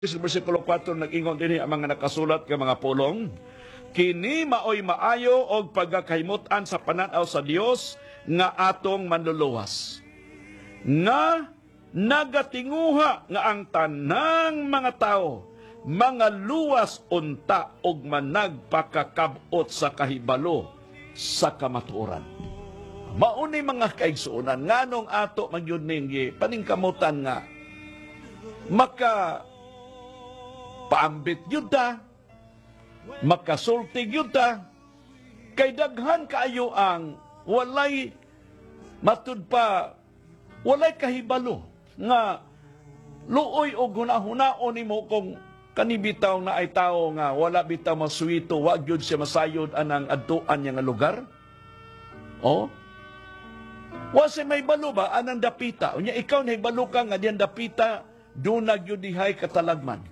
Sa versikulo 4 nag-ingon dinhi ang mga nakasulat nga mga pulong, kini maoy maayo og pagkakahimutan sa pananaw sa Dios nga atong manluluwas. Nga nagatinguha nga ang tanang mga tao mga luwas unta og managpakakabot sa kahibalo sa kamatuoran. Mauni mga kaigsuonan nganong ato magyud ning paningkamutan nga paambit yun ta, makasultig yun ta, kay daghan kaayo ang walay matud pa, walay kahibalo, nga luoy o gunahunaon ni mo kung kanibitaw na ay tao nga wala bitaw maswito, wag yun siya masayod anang adtuan niya nga lugar. O? Wasi may balo ba? Anang dapita? Unya ikaw na ibalo ka nga diyan dapita, dunag yun dihay katalagman.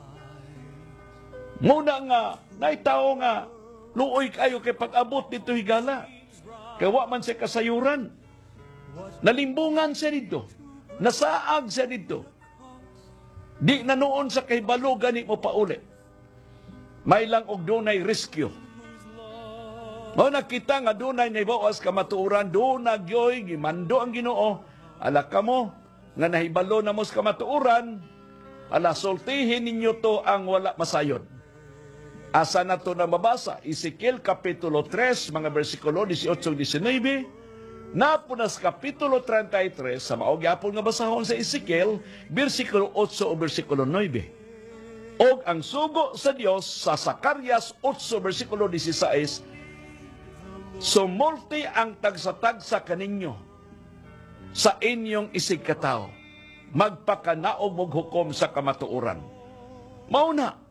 Muna nga, naitaw nga, luoy kayo kay pag-abot dito higala. Kaya wa man siya kasayuran. Nalimbungan siya dito. Nasaag siya dito. Di na noon sa kay balo gani mo pa uli. May lang og dunay rescue. O nakita nga dunay naibawas kamatuuran, dunag yoy, gimando ang Ginoo. Ala ka mo, nga nahibalo na mo sa kamatuuran, ala sultihin ninyo to ang wala masayod. Asa na to na mabasa? Ezekiel Kapitulo 3, mga versikulo 18-19. Napunas Kapitulo 33, sa maogyapon nga basahon sa Ezekiel, versikulo 8 o versikulo 9. Og ang sugo sa Dios sa Zacarias 8, versikulo 16, sumulti ang tagsa-tagsa kaninyo sa inyong isigkatao, magpakanaog og hukom sa kamatuoran. Mauna,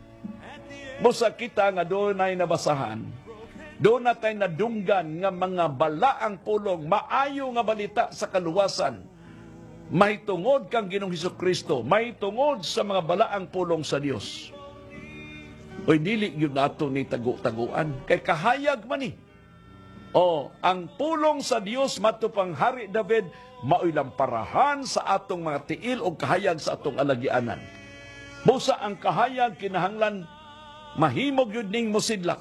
Musa kita nga doon ay nabasahan, doon natay nadunggan nga mga balaang pulong, maayo nga balita sa kaluwasan, may tungod kang Ginoong Hesukristo, may tungod sa mga balaang pulong sa Dios. Oy dili yun nato ni tagu-taguan, kay kahayag man ni. O, ang pulong sa Dios matupang Hari David, maoy lamparahan sa atong mga tiil o kahayag sa atong alagianan. Busa ang kahayag kinahanglan mahimog yun ning mosidlak.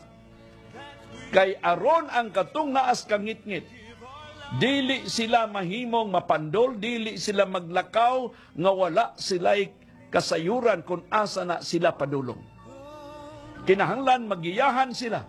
Kay aron ang katong naas kangit-ngit, dili sila mahimong mapandol, dili sila maglakaw, nga wala sila'y kasayuran kung asa na sila padulong. Kinahanglan magiyahan sila.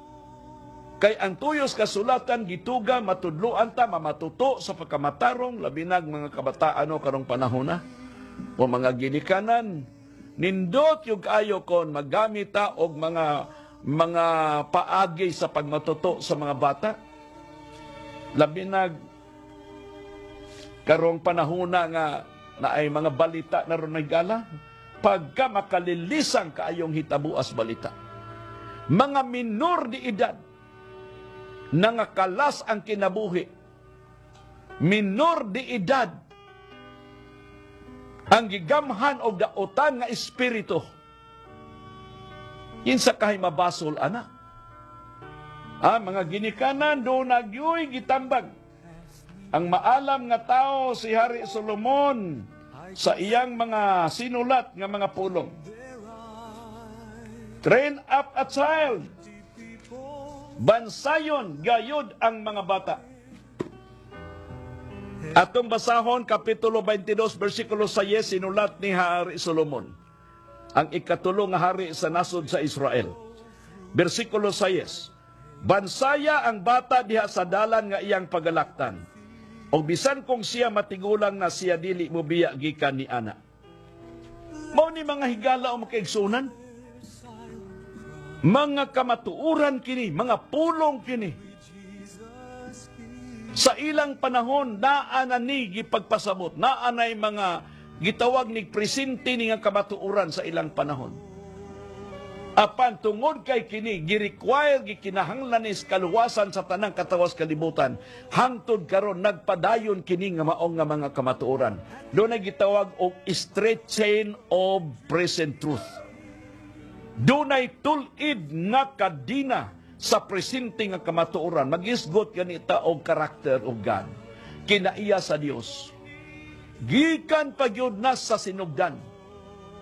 Kay ang tuyos kasulatan gituga matudloan ta mamatuto sa pagkamatarong labinag mga kabataan o karong panahon na o mga ginikanan. Nindot yung kayo kon magamit ta og mga paagi sa pagmatuto sa mga bata. Labinag karong panahona nga na ay mga balita na ron nagala, pagka makalilisang kaayong hitabuas balita. Mga minor di edad, nangakalas ang kinabuhi. Minor di edad, ang gigamhan o dautan nga espiritu. Kinsa kahay mabasol, anak. Mga ginikanan, doon nagyoy gitambag. Ang maalam nga tao si Hari Solomon sa iyang mga sinulat nga mga pulong. Train up a child. Bansayon gayud ang mga bata. Atong basahon, Kapitulo 22, versikulo 6, sinulat ni Hari Solomon, ang ikatulo nga hari sa nasod sa Israel. Versikulo 6, bansaya ang bata diha sa dalan nga iyang pagalaktan, o bisan kung siya matigulang na siya dili mo biya gikan ni ana. Mao ni mga higala o makaigsunan, mga kamatuuran kini, mga pulong kini. Sa ilang panahon, naana ni gipagpasabot, naanay mga gitawag ni presente ni nga kamatuuran sa ilang panahon. Apan tungod kay kini, gi-require, gikinahanglan is kaluwasan sa tanang katawas kalibutan, hangtod karon nagpadayon kini nga maong nga mga kamatuuran. Doon ay gitawag og straight chain of present truth. Doon ay tulid nga kadina sa presente nga kamatuoran, mag-isgot ganita og karakter of God. Kinaiya sa Dios. Gikan pagyud na sa sinugdan.